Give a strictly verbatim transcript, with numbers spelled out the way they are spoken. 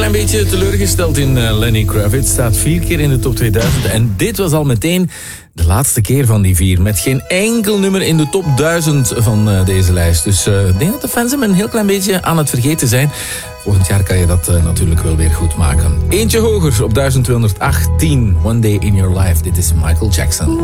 klein beetje teleurgesteld in uh, Lenny Kravitz. Staat vier keer in de top tweeduizend. En dit was al meteen de laatste keer van die vier. Met geen enkel nummer in de top duizend van uh, deze lijst. Dus uh, ik denk dat de fans hem een heel klein beetje aan het vergeten zijn. Volgend jaar kan je dat uh, natuurlijk wel weer goed maken. Eentje hoger op duizend tweehonderdachttien. One Day in Your Life. Dit is Michael Jackson.